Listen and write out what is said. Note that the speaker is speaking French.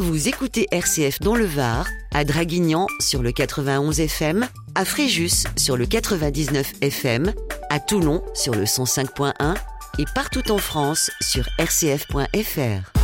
vous écoutez RCF dans le Var, à Draguignan sur le 91 FM, à Fréjus sur le 99 FM, à Toulon sur le 105.1 et partout en France sur rcf.fr.